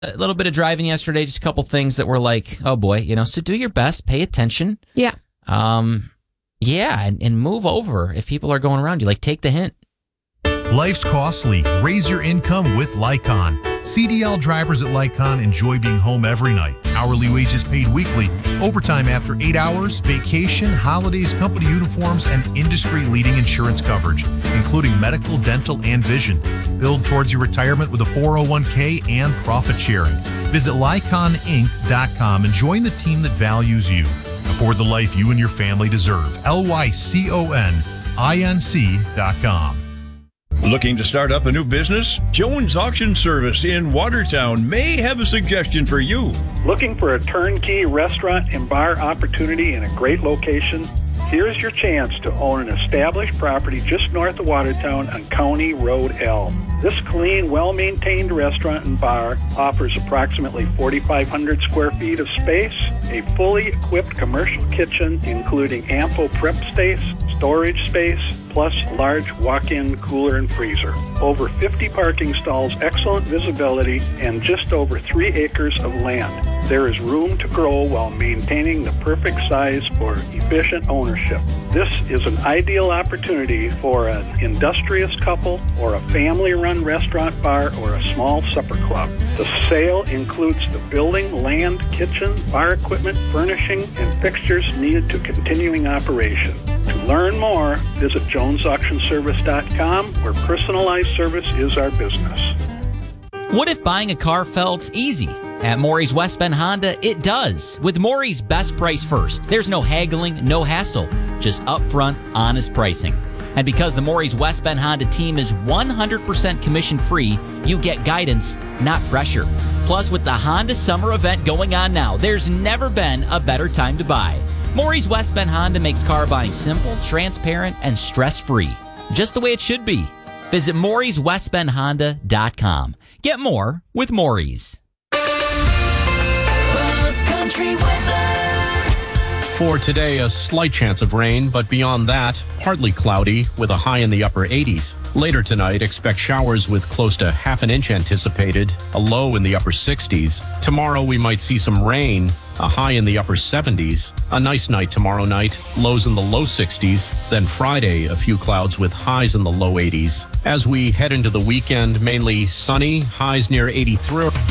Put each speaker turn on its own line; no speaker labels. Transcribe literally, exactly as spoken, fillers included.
a little bit of driving yesterday, just a couple things that were like, oh boy, you know, so do your best, pay attention.
Yeah.
Um, yeah, and, and move over if people are going around you. Like, take the hint.
Life's costly. Raise your income with Lycon. C D L drivers at Lycon enjoy being home every night. Hourly wages paid weekly, overtime after eight hours, vacation, holidays, company uniforms, and industry-leading insurance coverage, including medical, dental, and vision. Build towards your retirement with a four oh one k and profit sharing. Visit Lycon Inc dot com and join the team that values you. Afford the life you and your family deserve. L Y C O N I N C dot com.
Looking to start up a new business? Jones Auction Service in Watertown may have a suggestion for you.
Looking for a turnkey restaurant and bar opportunity in a great location? Here's your chance to own an established property just north of Watertown on County Road L. This clean, well-maintained restaurant and bar offers approximately forty-five hundred square feet of space, a fully equipped commercial kitchen including ample prep space, storage space, plus large walk-in cooler and freezer. Over fifty parking stalls, excellent visibility, and just over three acres of land. There is room to grow while maintaining the perfect size for efficient ownership. This is an ideal opportunity for an industrious couple or a family-run restaurant bar or a small supper club. The sale includes the building, land, kitchen, bar equipment, furnishing, and fixtures needed to continuing operation. To learn more, visit jones auction service dot com, where personalized service is our business.
What if buying a car felt easy? At Maury's West Bend Honda, it does. With Maury's Best Price First, there's no haggling, no hassle, just upfront, honest pricing. And because the Maury's West Bend Honda team is one hundred percent commission-free, you get guidance, not pressure. Plus, with the Honda Summer event going on now, there's never been a better time to buy. Maury's West Bend Honda makes car buying simple, transparent, and stress-free. Just the way it should be. Visit Maury's West Bend Honda dot com. Get more with Maury's.
Country weather.
For today, a slight chance of rain, but beyond that, partly cloudy with a high in the upper eighties. Later tonight, expect showers with close to half an inch anticipated, a low in the upper sixties. Tomorrow, we might see some rain, a high in the upper seventies. A nice night tomorrow night, lows in the low sixties. Then Friday, a few clouds with highs in the low eighties. As we head into the weekend, mainly sunny, highs near eighty-three.